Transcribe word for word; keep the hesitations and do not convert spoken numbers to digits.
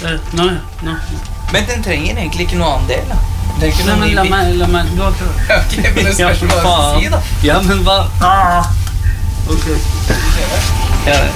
Nå, nå. Men den trenger egentlig ikke noe annen del, da. Den trenger ikke Nei, noe men ny la bit. meg, la meg, du har ikke... Ok, men det spørs hva du skal si, da. Ja, men hva? Ah! Ok. Ja, det.